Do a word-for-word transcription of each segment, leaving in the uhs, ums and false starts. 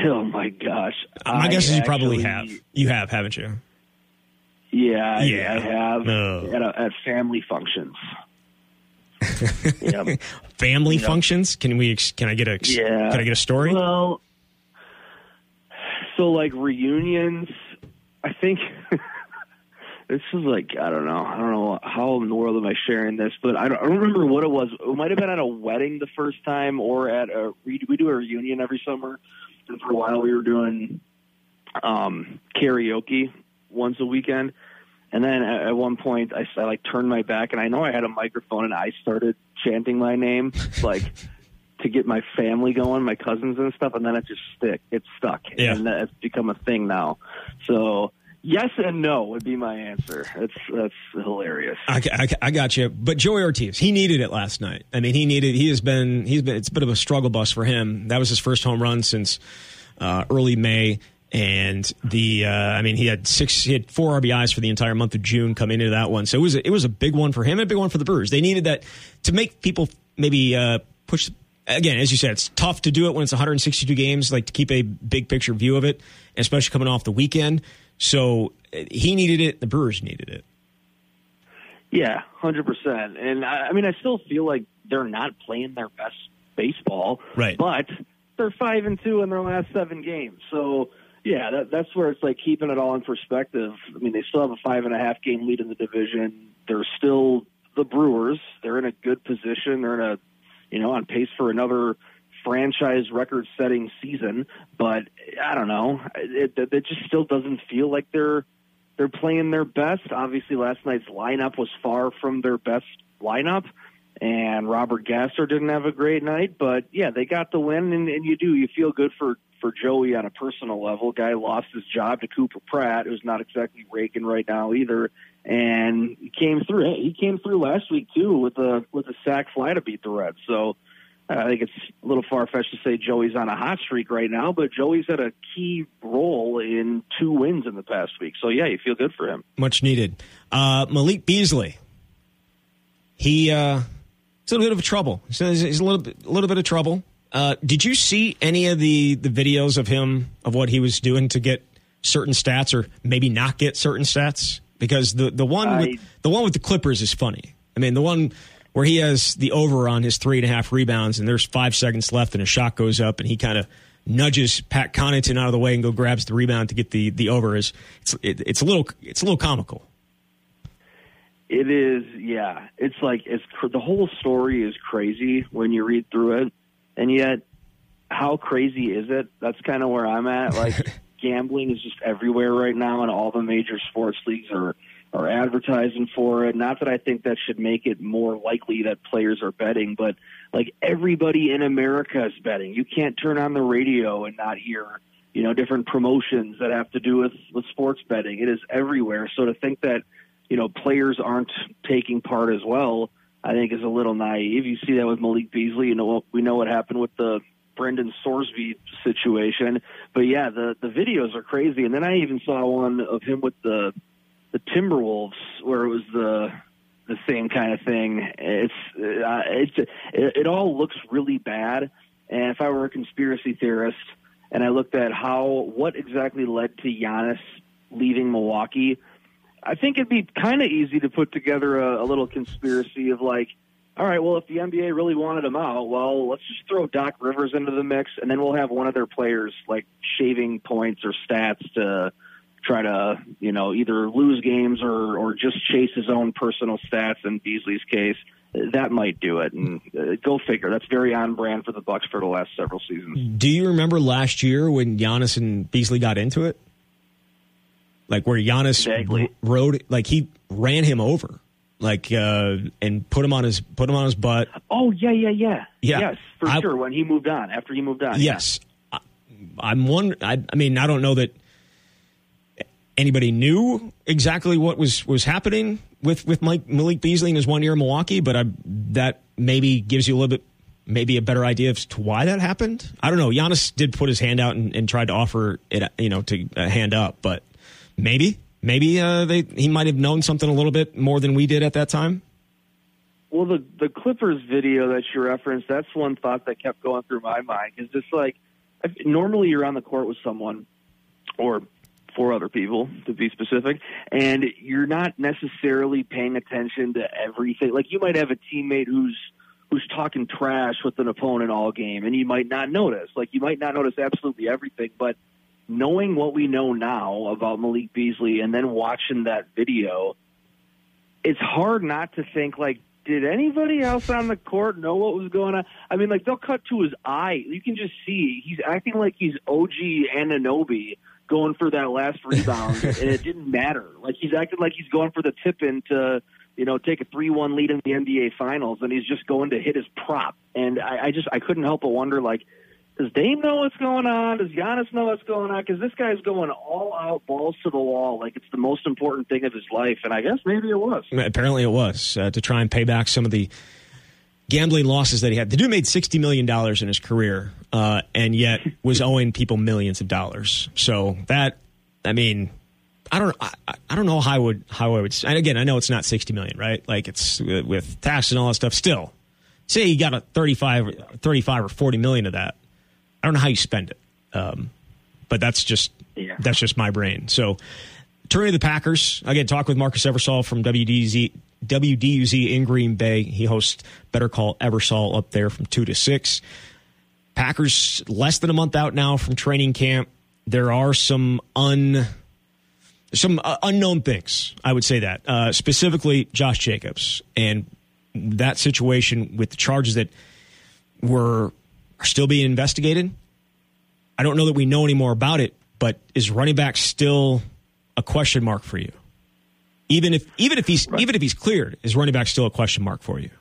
Oh my gosh! My guess is you actually, probably have. You have, haven't you? Yeah, Yeah. I have No. at, a, at family functions. Yep. Family Yep. functions? Can we? Can I get a? Yeah. Can I get a story? Well, so like reunions, I think this is like I don't know, I don't know how in the world am I sharing this, but I don't, I don't remember what it was. It might have been at a wedding the first time, or at a we, we do a reunion every summer, and for a while we were doing um, karaoke once a weekend. And then at, at one point, I, I like turned my back, and I know I had a microphone, and I started chanting my name, like to get my family going, my cousins and stuff. And then it just stick, it stuck, Yeah. and it's become a thing now. So yes and no would be my answer. That's that's hilarious. I, I, I got you. But Joey Ortiz, he needed it last night. I mean, he needed. He has been. He's been. It's a bit of a struggle bus for him. That was his first home run since uh, early May. And the, uh, I mean, he had six, he had four R B Is for the entire month of June coming into that one. So it was, a, it was a big one for him and a big one for the Brewers. They needed that to make people maybe uh, push. Again, as you said, it's tough to do it when it's one hundred sixty-two games, like to keep a big picture view of it, especially coming off the weekend. So he needed it. The Brewers needed it. Yeah, one hundred percent. And I, I mean, I still feel like they're not playing their best baseball, Right. But they're five and two in their last seven games. So, yeah, that, that's where it's like keeping it all in perspective. I mean, they still have a five and a half game lead in the division. They're still the Brewers. They're in a good position. They're in a, you know, on pace for another franchise record setting season. But I don't know. It, it, it just still doesn't feel like they're, they're playing their best. Obviously last night's lineup was far from their best lineup, and Robert Gasser didn't have a great night, but yeah, they got the win, and, and you do, you feel good for, for Joey on a personal level. Guy lost his job to Cooper Pratt, who's not exactly raking right now either, and he came through. Hey, he came through last week too with a with a sac fly to beat the Reds. So uh, I think it's a little far-fetched to say Joey's on a hot streak right now, but Joey's had a key role in two wins in the past week. So yeah, you feel good for him. Much needed. Uh, Malik Beasley. He uh, he's a little bit of trouble. He's he's a little bit, a little bit of trouble. Uh, did you see any of the, the videos of him, of what he was doing to get certain stats or maybe not get certain stats? Because the, the one with, I, the one with the Clippers is funny. I mean, the one where he has the over on his three and a half rebounds and there's five seconds left and a shot goes up and he kind of nudges Pat Connaughton out of the way and go grabs the rebound to get the, the over is it's it, it's a little it's a little comical. It is, yeah. It's like it's the whole story is crazy when you read through it. And yet, how crazy is it? That's kind of where I'm at. Like, gambling is just everywhere right now, and all the major sports leagues are, are advertising for it. Not that I think that should make it more likely that players are betting, but, like, everybody in America is betting. You can't turn on the radio and not hear, you know, different promotions that have to do with, with sports betting. It is everywhere. So to think that, you know, players aren't taking part as well, I think is a little naive. You see that with Malik Beasley. You know, we know what happened with the Brendan Sorsby situation. But yeah, the the videos are crazy. And then I even saw one of him with the the Timberwolves, where it was the the same kind of thing. It's uh, it's it, it all looks really bad. And if I were a conspiracy theorist and I looked at how what exactly led to Giannis leaving Milwaukee, I think it'd be kind of easy to put together a, a little conspiracy of like, all right, well, if the N B A really wanted him out, well, let's just throw Doc Rivers into the mix, and then we'll have one of their players like shaving points or stats to try to, you know, either lose games or, or just chase his own personal stats in Beasley's case. That might do it, and uh, go figure. That's very on brand for the Bucks for the last several seasons. Do you remember last year when Giannis and Beasley got into it? Like where Giannis exactly. rode, like he ran him over, like uh, and put him on his put him on his butt. Oh yeah, yeah, yeah, yeah. Yes, for I, sure. When he moved on, after he moved on. Yes, yeah. I, I'm one. I, I mean, I don't know that anybody knew exactly what was, was happening with with Mike, Malik Beasley in his one year in Milwaukee, but I, that maybe gives you a little bit, maybe a better idea as to why that happened. I don't know. Giannis did put his hand out and, and tried to offer it, you know, to uh, hand up, but. Maybe, maybe uh, they he might have known something a little bit more than we did at that time. Well, the the Clippers video that you referenced, that's one thought that kept going through my mind. Because it's like, normally you're on the court with someone or four other people, to be specific, and you're not necessarily paying attention to everything. Like, you might have a teammate who's who's talking trash with an opponent all game, and you might not notice. Like, you might not notice absolutely everything, but knowing what we know now about Malik Beasley and then watching that video, it's hard not to think, like, did anybody else on the court know what was going on? I mean, like, they'll cut to his eye. You can just see he's acting like he's O G Anunoby going for that last rebound, and it didn't matter. Like, he's acting like he's going for the tip-in to, you know, take a three one lead in the N B A Finals, and he's just going to hit his prop. And I, I just I couldn't help but wonder, like, does Dame know what's going on? Does Giannis know what's going on? Because this guy's going all out, balls to the wall, like it's the most important thing of his life. And I guess maybe it was. Apparently it was, uh, to try and pay back some of the gambling losses that he had. The dude made sixty million dollars in his career, uh, and yet was owing people millions of dollars. So that, I mean, I don't, I, I don't know how I would, how I would. And again, I know it's not sixty million, right? Like, it's uh, with tax and all that stuff. Still, say you got a thirty-five, thirty-five or forty million of that. I don't know how you spend it, um, but that's just yeah. that's just my brain. So, turning to the Packers, again, talk with Marcus Eversole from W D U Z, W D U Z in Green Bay. He hosts Better Call Eversole up there from two to six. Packers less than a month out now from training camp. There are some un some uh, unknown things. I would say that uh, specifically Josh Jacobs and that situation with the charges that were. Are still being investigated. I don't know that we know any more about it, but is running back still a question mark for you? Even if even if he's right. even if he's cleared, is running back still a question mark for you?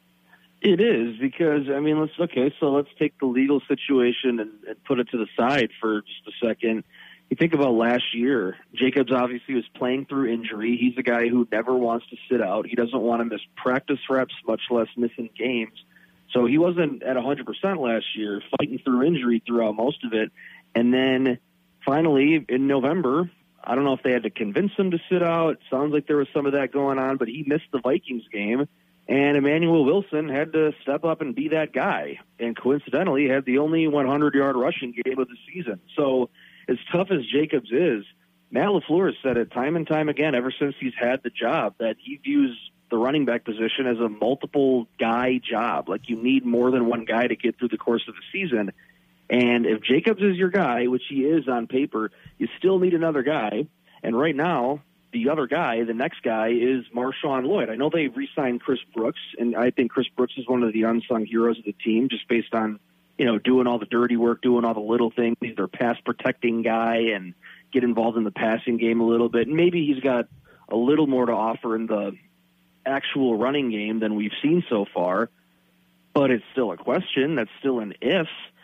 It is, because I mean, let's okay, so let's take the legal situation and, and put it to the side for just a second. You think about last year, Jacobs obviously was playing through injury. He's a guy who never wants to sit out. He doesn't want to miss practice reps, much less missing games. So he wasn't at one hundred percent last year, fighting through injury throughout most of it. And then finally in November, I don't know if they had to convince him to sit out. It sounds like there was some of that going on, but he missed the Vikings game. And Emmanuel Wilson had to step up and be that guy. And coincidentally, had the only hundred-yard rushing game of the season. So as tough as Jacobs is, Matt LaFleur has said it time and time again ever since he's had the job that he views the running back position as a multiple guy job. Like, you need more than one guy to get through the course of the season. And if Jacobs is your guy, which he is on paper, you still need another guy. And right now, the other guy, the next guy, is Marshawn Lloyd. I know they re-signed Chris Brooks, and I think Chris Brooks is one of the unsung heroes of the team, just based on, you know, doing all the dirty work, doing all the little things. He's their pass protecting guy and get involved in the passing game a little bit. And maybe he's got a little more to offer in the actual running game than we've seen so far, but it's still a question. That's still an if.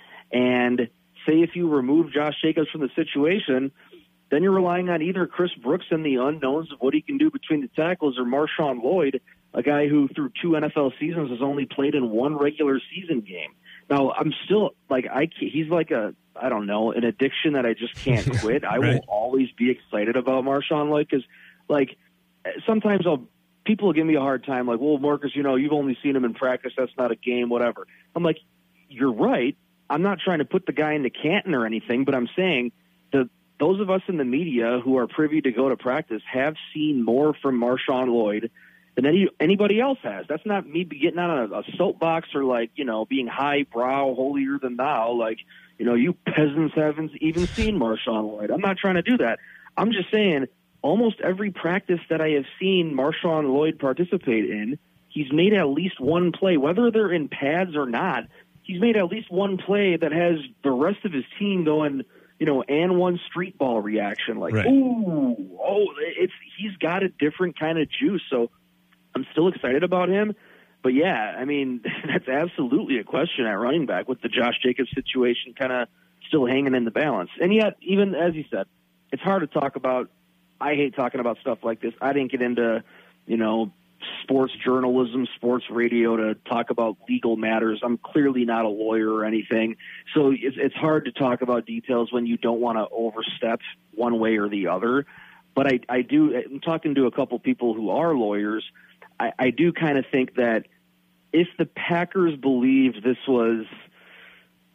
And say if you remove Josh Jacobs from the situation, then you're relying on either Chris Brooks and the unknowns of what he can do between the tackles, or Marshawn Lloyd, a guy who through two N F L seasons has only played in one regular season game. Now, I'm still like, I he's like a, I don't know, an addiction that I just can't quit. I right. will always be excited about Marshawn Lloyd, because like sometimes I'll, people give me a hard time, like, well, Marcus, you know, you've only seen him in practice. That's not a game, whatever. I'm like, you're right. I'm not trying to put the guy into Canton or anything, but I'm saying that those of us in the media who are privy to go to practice have seen more from Marshawn Lloyd than any, anybody else has. That's not me getting on a, a soapbox or, like, you know, being highbrow, holier than thou. Like, you know, you peasants haven't even seen Marshawn Lloyd. I'm not trying to do that. I'm just saying, almost every practice that I have seen Marshawn Lloyd participate in, he's made at least one play, whether they're in pads or not. He's made at least one play that has the rest of his team going, you know, and one street ball reaction, like, right. ooh, oh, it's he's got a different kind of juice. So I'm still excited about him. But yeah, I mean, that's absolutely a question at running back with the Josh Jacobs situation kind of still hanging in the balance. And yet, even as you said, it's hard to talk about. I hate talking about stuff like this. I didn't get into, you know, sports journalism, sports radio to talk about legal matters. I'm clearly not a lawyer or anything. So it's, it's hard to talk about details when you don't want to overstep one way or the other. But I, I do, I'm talking to a couple people who are lawyers. I, I do kind of think that if the Packers believed this was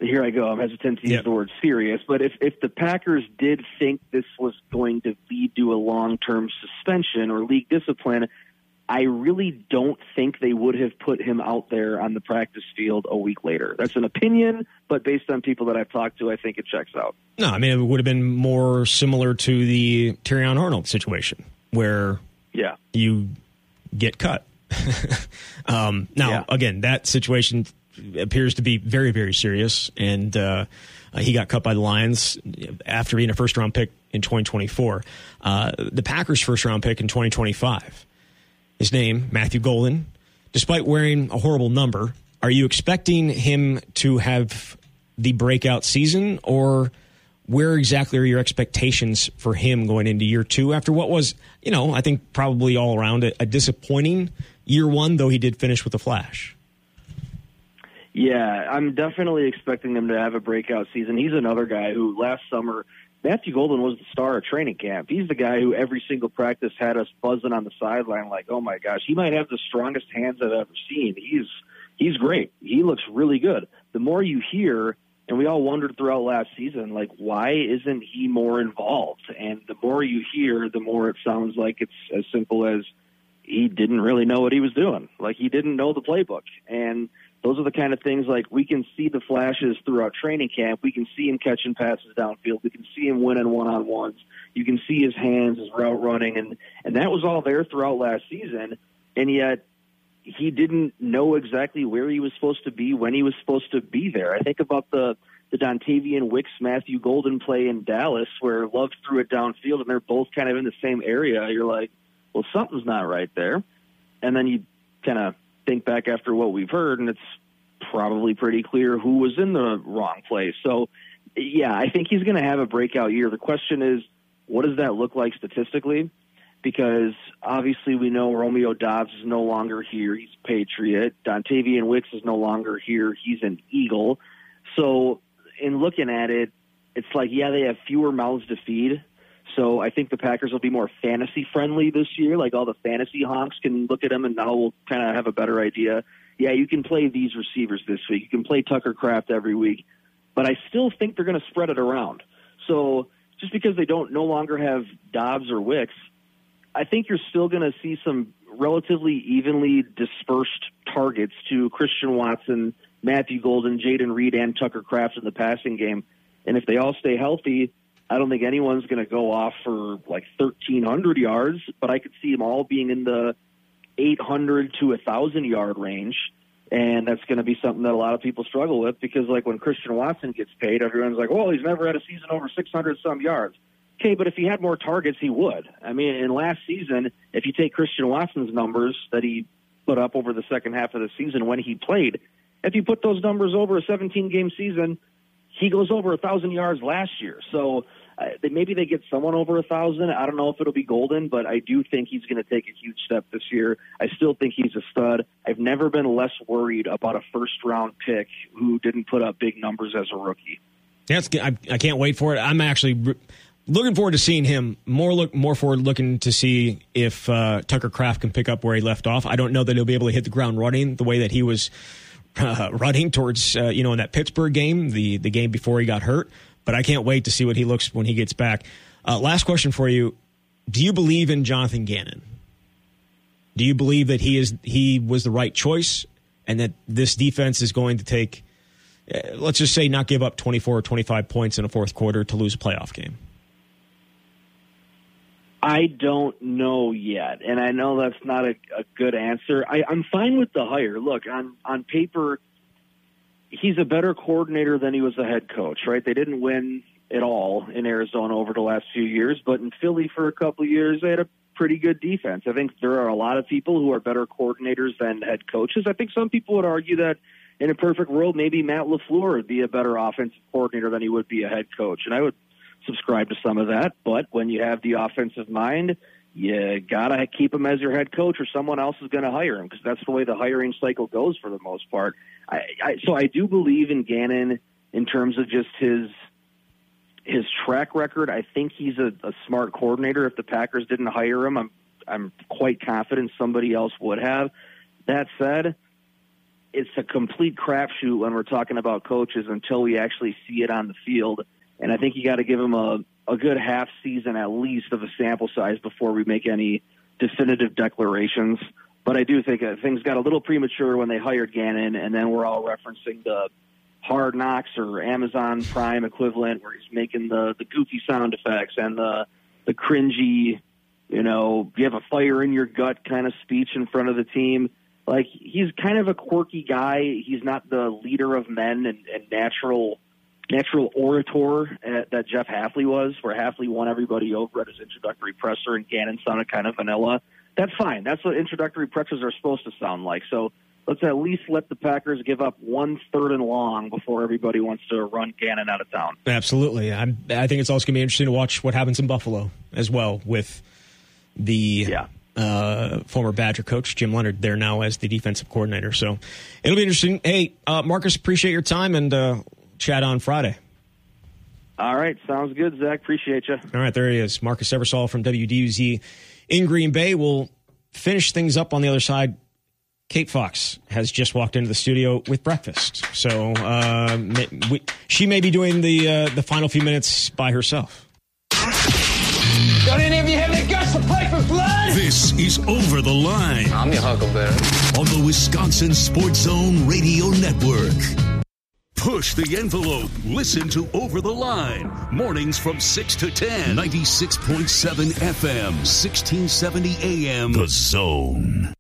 here I go. I'm hesitant to use yep. the word serious, but if, if the Packers did think this was going to lead to a long-term suspension or league discipline, I really don't think they would have put him out there on the practice field a week later. That's an opinion, but based on people that I've talked to, I think it checks out. No, I mean, it would have been more similar to the Terrion Arnold situation where yeah. you get cut. um, now, yeah. again, that situation appears to be very, very serious, and uh, he got cut by the Lions after being a first-round pick in twenty twenty-four. Uh, the Packers' first-round pick in twenty twenty-five, his name, Matthew Golden, despite wearing a horrible number, are you expecting him to have the breakout season, or where exactly are your expectations for him going into year two after what was, you know, I think probably all around a, a disappointing year one, though he did finish with a flash? Yeah, I'm definitely expecting him to have a breakout season. He's another guy who last summer, Matthew Golden was the star of training camp. He's the guy who every single practice had us buzzing on the sideline like, oh my gosh, he might have the strongest hands I've ever seen. He's he's great. He looks really good. The more you hear, and we all wondered throughout last season, like, why isn't he more involved? And the more you hear, the more it sounds like it's as simple as he didn't really know what he was doing. Like, he didn't know the playbook. And those are the kind of things, like, we can see the flashes throughout training camp. We can see him catching passes downfield. We can see him winning one-on-ones. You can see his hands, his route running, and, and that was all there throughout last season. And yet he didn't know exactly where he was supposed to be, when he was supposed to be there. I think about the, the Dontavian Wicks, Matthew Golden play in Dallas where Love threw it downfield, and they're both kind of in the same area. You're like, well, something's not right there. And then you kind of think back after what we've heard, and it's probably pretty clear who was in the wrong place. So, yeah, I think he's going to have a breakout year. The question is, what does that look like statistically? Because obviously we know Romeo Doubs is no longer here. He's a Patriot. Dontavian Wicks is no longer here. He's an Eagle. So in looking at it, it's like, yeah, they have fewer mouths to feed. So I think the Packers will be more fantasy-friendly this year. Like, all the fantasy honks can look at them and now we'll kind of have a better idea. Yeah, you can play these receivers this week. You can play Tucker Kraft every week. But I still think they're going to spread it around. So just because they don't no longer have Doubs or Wicks, I think you're still going to see some relatively evenly dispersed targets to Christian Watson, Matthew Golden, Jaden Reed, and Tucker Kraft in the passing game. And if they all stay healthy, I don't think anyone's going to go off for like thirteen hundred yards, but I could see them all being in the eight hundred to one thousand yard range. And that's going to be something that a lot of people struggle with because, like, when Christian Watson gets paid, everyone's like, well, he's never had a season over six hundred some yards. Okay, but if he had more targets, he would. I mean, in last season, if you take Christian Watson's numbers that he put up over the second half of the season when he played, if you put those numbers over a seventeen-game season, he goes over one thousand yards last year. So uh, maybe they get someone over one thousand. I don't know if it'll be Golden, but I do think he's going to take a huge step this year. I still think he's a stud. I've never been less worried about a first-round pick who didn't put up big numbers as a rookie. That's I, I can't wait for it. I'm actually looking forward to seeing him. More look more forward looking to see if uh, Tucker Kraft can pick up where he left off. I don't know that he'll be able to hit the ground running the way that he was uh, running towards uh, you know in that Pittsburgh game, the the game before he got hurt. But I can't wait to see what he looks when he gets back. Uh, last question for you: do you believe in Jonathan Gannon? Do you believe that he is he was the right choice, and that this defense is going to take, uh, let's just say, not give up twenty-four or twenty-five points in a fourth quarter to lose a playoff game? I don't know yet, and I know that's not a, a good answer. I, I'm fine with the hire. Look, on, on paper, he's a better coordinator than he was a head coach, right? They didn't win at all in Arizona over the last few years, but in Philly for a couple of years, they had a pretty good defense. I think there are a lot of people who are better coordinators than head coaches. I think some people would argue that in a perfect world, maybe Matt LaFleur would be a better offensive coordinator than he would be a head coach, and I would subscribe to some of that. But when you have the offensive mind, you gotta keep him as your head coach, or someone else is going to hire him, because that's the way the hiring cycle goes for the most part. I, I, so I do believe in Gannon in terms of just his his track record. I think he's a, a smart coordinator. If the Packers didn't hire him, I'm I'm quite confident somebody else would have. That said, it's a complete crapshoot when we're talking about coaches until we actually see it on the field. And I think you got to give them a, a good half season at least of a sample size before we make any definitive declarations. But I do think uh, things got a little premature when they hired Gannon, and then we're all referencing the Hard Knocks or Amazon Prime equivalent where he's making the, the goofy sound effects and the, the cringy, you know, you have a fire in your gut kind of speech in front of the team. Like, he's kind of a quirky guy. He's not the leader of men and, and natural natural orator uh, that Jeff Hafley was, where Hafley won everybody over at his introductory presser and Gannon sounded kind of vanilla. That's fine. That's what introductory pressers are supposed to sound like. So let's at least let the Packers give up one third and long before everybody wants to run Gannon out of town. Absolutely. I'm, I think it's also going to be interesting to watch what happens in Buffalo as well with the yeah. uh, former Badger coach, Jim Leonhard, there now as the defensive coordinator. So it'll be interesting. Hey, uh, Marcus, appreciate your time, and uh, chat on Friday. All right. Sounds good, Zach. Appreciate you. All right. There he is. Marcus Eversole from W D U Z in Green Bay. We'll finish things up on the other side. Kate Fox has just walked into the studio with breakfast. So uh, we, she may be doing the uh, the final few minutes by herself. Don't any of you have any guts to play for blood? This is Over the Line. I'm your Huckleberry. On the Wisconsin Sports Zone Radio Network. Push the envelope. Listen to Over the Line. Mornings from six to ten. ninety-six point seven F M, sixteen seventy A M. The Zone.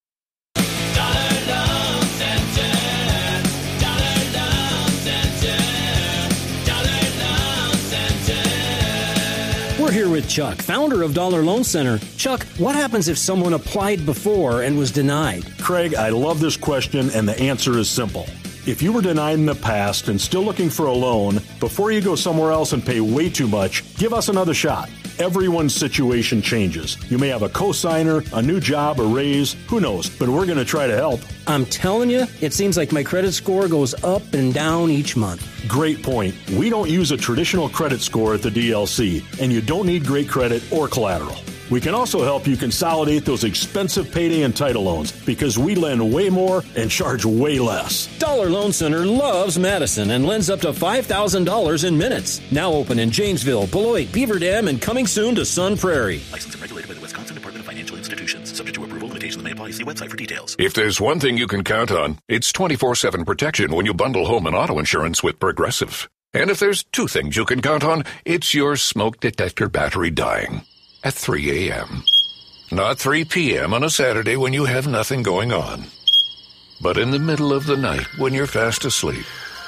We're here with Chuck, founder of Dollar Loan Center. Chuck, what happens if someone applied before and was denied? Craig, I love this question, and the answer is simple. If you were denied in the past and still looking for a loan, before you go somewhere else and pay way too much, give us another shot. Everyone's situation changes. You may have a cosigner, a new job, a raise, who knows, but we're going to try to help. I'm telling you, it seems like my credit score goes up and down each month. Great point. We don't use a traditional credit score at the D L C, and you don't need great credit or collateral. We can also help you consolidate those expensive payday and title loans because we lend way more and charge way less. Dollar Loan Center loves Madison and lends up to five thousand dollars in minutes. Now open in Janesville, Beloit, Beaver Dam, and coming soon to Sun Prairie. Licensed and regulated by the Wisconsin Department of Financial Institutions. Subject to approval, limitations may apply. See website for details. If there's one thing you can count on, it's twenty-four seven protection when you bundle home and auto insurance with Progressive. And if there's two things you can count on, it's your smoke detector battery dying. At three a.m. Not three p.m. on a Saturday when you have nothing going on. But in the middle of the night when you're fast asleep.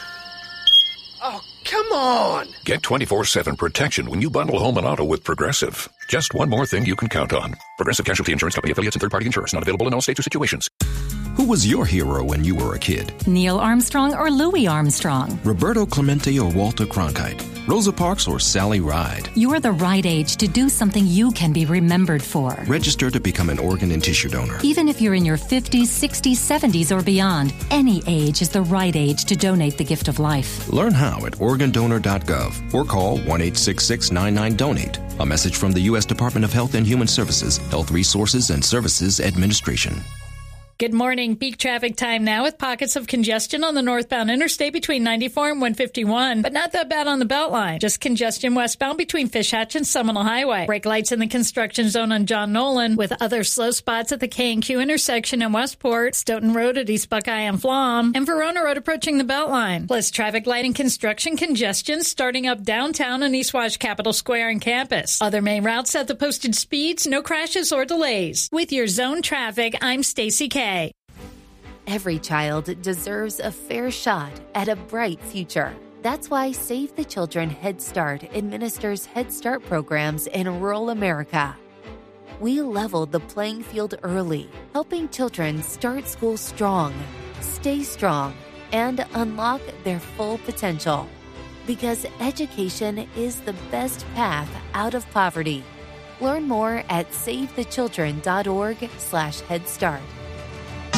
Oh, come on! Get twenty-four seven protection when you bundle home and auto with Progressive. Just one more thing you can count on. Progressive Casualty Insurance Company affiliates and third-party insurers. Not available in all states or situations. Who was your hero when you were a kid? Neil Armstrong or Louis Armstrong? Roberto Clemente or Walter Cronkite? Rosa Parks or Sally Ride? You're the right age to do something you can be remembered for. Register to become an organ and tissue donor. Even if you're in your fifties, sixties, seventies, or beyond, any age is the right age to donate the gift of life. Learn how at organ donor dot gov or call one eight six six nine nine donate. A message from the U S Department of Health and Human Services, Health Resources and Services Administration. Good morning. Peak traffic time now with pockets of congestion on the northbound interstate between ninety-four and one fifty-one, but not that bad on the Beltline. Just congestion westbound between Fish Hatch and Seminole Highway. Brake lights in the construction zone on John Nolan, with other slow spots at the K and Q intersection in Westport, Stoughton Road at East Buckeye and Flom, and Verona Road approaching the Beltline. Plus traffic light and construction congestion starting up downtown and East Wash Capitol Square and campus. Other main routes at the posted speeds, no crashes or delays. With your zone traffic, I'm Stacy K. Every child deserves a fair shot at a bright future. That's why Save the Children Head Start administers Head Start programs in rural America. We leveled the playing field early, helping children start school strong, stay strong, and unlock their full potential. Because education is the best path out of poverty. Learn more at save the children dot org slash head start.